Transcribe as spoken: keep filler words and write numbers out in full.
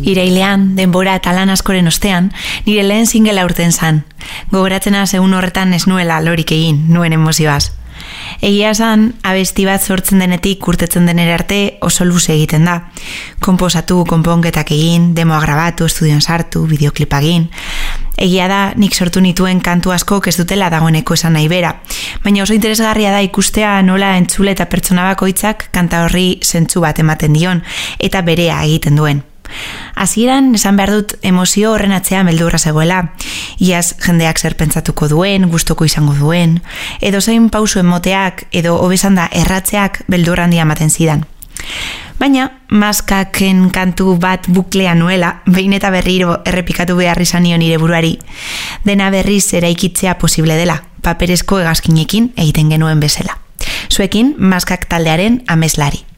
Irailean, denbora eta lan askoren ostean, nire lehen singela urten zan. Gogoratzen az egun horretan ez nuela lorik egin, nuen emozioaz. Egia esan, abesti bat sortzen denetik urtetzen denera arte oso luze egiten da. Konposatu, konponketak egin, demoa grabatu, estudion sartu, bideoklipa egin. Egia da, nik sortu nituen kantu asko ez dutela dagoeneko esan nahi bera. Baina oso interesgarria da ikustea nola entzule eta pertsona bakoitzak kanta horri zentzu bat ematen dion eta berea egiten duen. Hasieran esan behar dut emozio horren atzean beldurra zegoela. Iaz jendeak zer pentsatuko duen, gustoko izango duen, edo zein pausu emoteak edo hobesan da erratzeak beldur handia ematen zidan. Baina, maskaken kantu bat buklea nuela, behin eta berriro errepikatu behar izan nion nire buruari, dena berriz eraikitzea posible dela, paperezko hegazkinekin egiten genuen bezala. Zuekin, maskak taldearen ameslari.